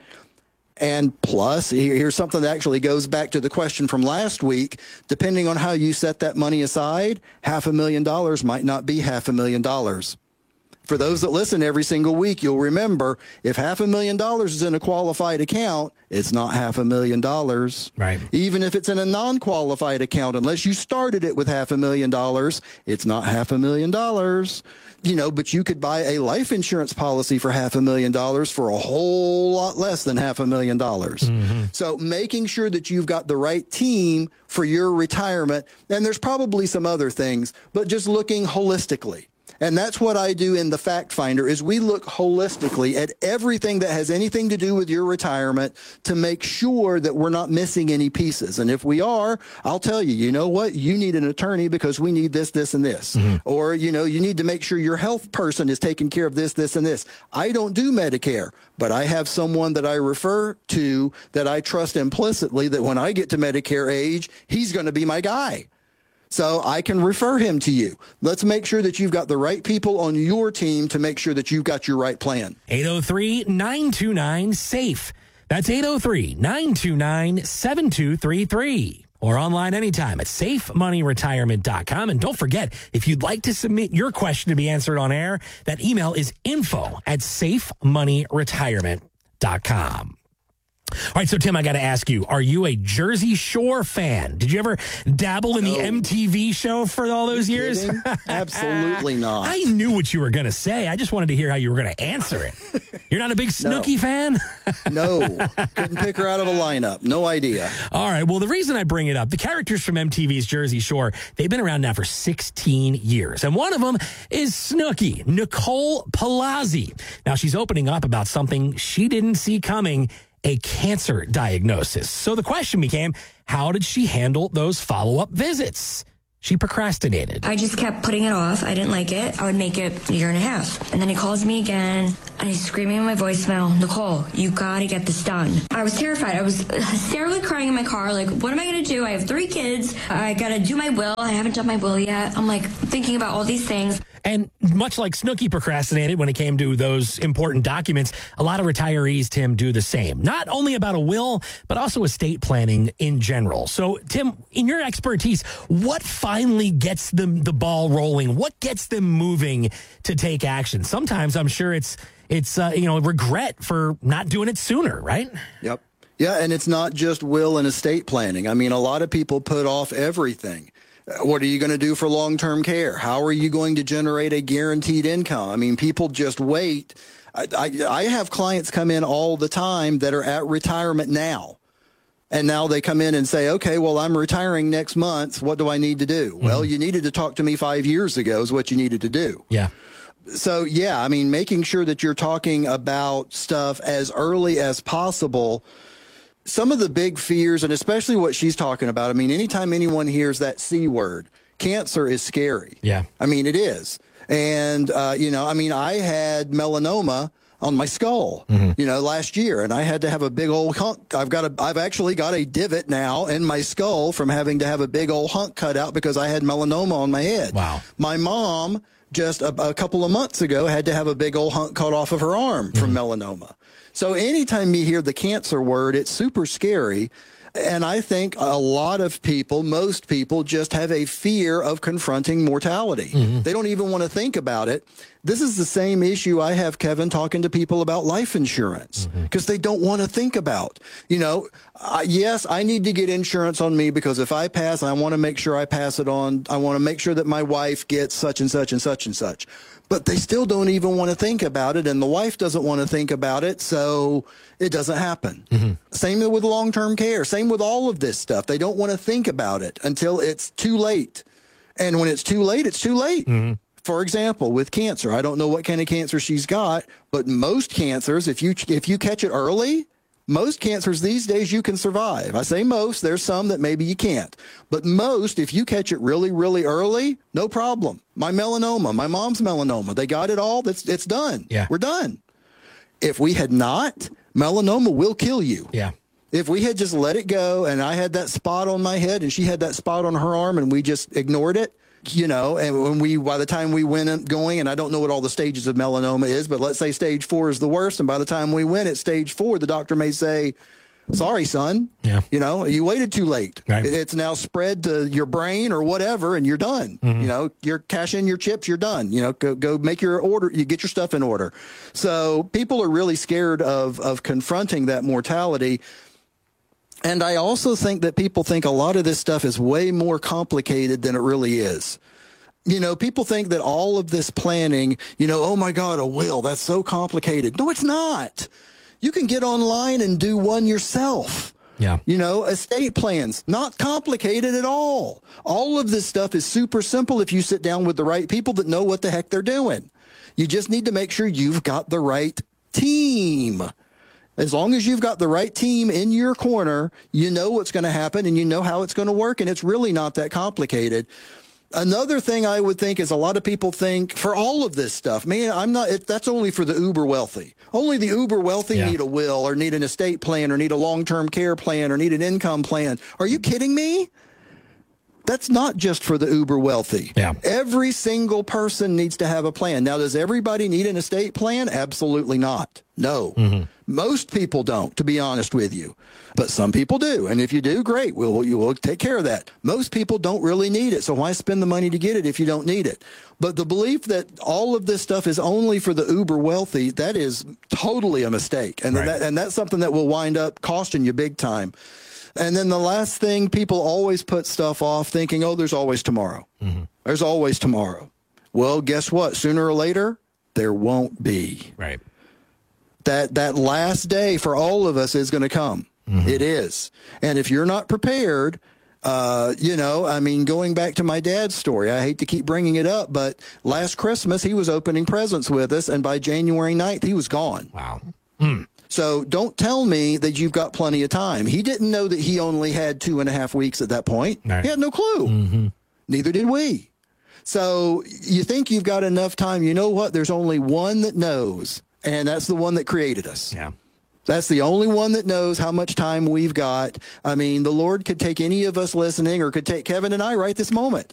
And plus, here's something that actually goes back to the question from last week. Depending on how you set that money aside, half a million dollars might not be half a million dollars. For those that listen every single week, you'll remember if half a million dollars is in a qualified account, it's not half a million dollars. Right. Even if it's in a non-qualified account, unless you started it with half a million dollars, it's not half a million dollars. You know, but you could buy a life insurance policy for half a million dollars for a whole lot less than half a million dollars. Mm-hmm. So making sure that you've got the right team for your retirement, and there's probably some other things, but just looking holistically. And that's what I do in the Fact Finder is we look holistically at everything that has anything to do with your retirement to make sure that we're not missing any pieces. And if we are, I'll tell you, you know what? You need an attorney because we need this, this, and this. Mm-hmm. Or, you know, you need to make sure your health person is taking care of this, this, and this. I don't do Medicare, but I have someone that I refer to that I trust implicitly that when I get to Medicare age, he's going to be my guy. So I can refer him to you. Let's make sure that you've got the right people on your team to make sure that you've got your right plan. eight oh three, nine two nine, SAFE. That's eight oh three, nine two nine, seven two three three. Or online anytime at safe money retirement dot com. And don't forget, if you'd like to submit your question to be answered on air, that email is info at safe money retirement dot com. All right, so Tim, I got to ask you, are you a Jersey Shore fan? Did you ever dabble in no. the M T V show for all those years? Absolutely not. I knew what you were going to say. I just wanted to hear how you were going to answer it. You're not a big Snooki no. fan? No. Couldn't pick her out of a lineup. No idea. All right, well, the reason I bring it up, the characters from M T V's Jersey Shore, they've been around now for sixteen years. And one of them is Snooki, Nicole Palazzi. Now, she's opening up about something she didn't see coming, a cancer diagnosis. So the question became, how did she handle those follow-up visits? She procrastinated. I just kept putting it off. I didn't like it. I would make it a year and a half. And then he calls me again, and he's screaming in my voicemail, Nicole, you gotta get this done. I was terrified. I was hysterically crying in my car, like, what am I gonna do? I have three kids. I gotta do my will. I haven't done my will yet. I'm like thinking about all these things. And much like Snooki procrastinated when it came to those important documents, a lot of retirees, Tim, do the same. Not only about a will, but also estate planning in general. So, Tim, in your expertise, what finally gets them the ball rolling? What gets them moving to take action? Sometimes I'm sure it's it's uh, you know regret for not doing it sooner, right? Yep. Yeah, and it's not just will and estate planning. I mean, a lot of people put off everything. What are you going to do for long-term care? How are you going to generate a guaranteed income? I mean, people just wait. I, I, I have clients come in all the time that are at retirement now. And now they come in and say, okay, well, I'm retiring next month. What do I need to do? Mm-hmm. Well, you needed to talk to me five years ago is what you needed to do. Yeah. So, yeah, I mean, making sure that you're talking about stuff as early as possible. Some of the big fears, and especially what she's talking about, I mean, anytime anyone hears that C word, cancer is scary. Yeah. I mean, it is. And, uh, you know, I mean, I had melanoma on my skull, mm-hmm. you know, last year, and I had to have a big old hunk. I've got a, I've actually got a divot now in my skull from having to have a big old hunk cut out because I had melanoma on my head. Wow. My mom just a, a couple of months ago had to have a big old hunk cut off of her arm from mm-hmm. melanoma. So anytime you hear the cancer word, it's super scary. And I think a lot of people, most people, just have a fear of confronting mortality. Mm-hmm. They don't even want to think about it. This is the same issue I have, Kevin, talking to people about life insurance because mm-hmm. they don't want to think about, you know, uh, yes, I need to get insurance on me because if I pass, I want to make sure I pass it on. I want to make sure that my wife gets such and such and such and such. But they still don't even want to think about it, and the wife doesn't want to think about it, so it doesn't happen. Mm-hmm. Same with long-term care. Same with all of this stuff. They don't want to think about it until it's too late. And when it's too late, it's too late. Mm-hmm. For example, with cancer, I don't know what kind of cancer she's got, but most cancers, if you if you catch it early, most cancers these days you can survive. I say most, there's some that maybe you can't. But most, if you catch it really, really early, no problem. My melanoma, my mom's melanoma, they got it all. It's, it's done. Yeah. We're done. If we had not, melanoma will kill you. Yeah. If we had just let it go and I had that spot on my head and she had that spot on her arm and we just ignored it, you know, and when we, by the time we went going, and I don't know what all the stages of melanoma is, but let's say stage four is the worst. And by the time we went at stage four, the doctor may say, sorry, son, yeah. you know, you waited too late. Right. It's now spread to your brain or whatever, and you're done. Mm-hmm. You know, you're cash in your chips, you're done. You know, go, go make your order, you get your stuff in order. So people are really scared of, of confronting that mortality. And I also think that people think a lot of this stuff is way more complicated than it really is. You know, people think that all of this planning, you know, oh my God, a will, that's so complicated. No, it's not. You can get online and do one yourself. Yeah. You know, estate plans, not complicated at all. All of this stuff is super simple if you sit down with the right people that know what the heck they're doing. You just need to make sure you've got the right team. As long as you've got the right team in your corner, you know what's going to happen and you know how it's going to work, and it's really not that complicated. Another thing I would think is a lot of people think for all of this stuff, man, I'm not, it, that's only for the uber wealthy. Only the uber wealthy yeah. need a will or need an estate plan or need a long-term care plan or need an income plan. Are you kidding me? That's not just for the uber wealthy. Yeah. Every single person needs to have a plan. Now, does everybody need an estate plan? Absolutely not. No. Mm-hmm. Most people don't, to be honest with you. But some people do. And if you do, great. We'll, you will take care of that. Most people don't really need it. So why spend the money to get it if you don't need it? But the belief that all of this stuff is only for the uber wealthy, that is totally a mistake. And, right. that, and that's something that will wind up costing you big time. And then the last thing, people always put stuff off thinking, oh, there's always tomorrow. Mm-hmm. There's always tomorrow. Well, guess what? Sooner or later, there won't be. Right. That that last day for all of us is going to come. Mm-hmm. It is. And if you're not prepared, uh, you know, I mean, going back to my dad's story, I hate to keep bringing it up, but last Christmas, he was opening presents with us, and by January ninth, he was gone. Wow. Mm. So don't tell me that you've got plenty of time. He didn't know that he only had two and a half weeks at that point. Right. He had no clue. Mm-hmm. Neither did we. So you think you've got enough time. You know what? There's only one that knows, and that's the one that created us. Yeah. That's the only one that knows how much time we've got. I mean, the Lord could take any of us listening, or could take Kevin and I right this moment.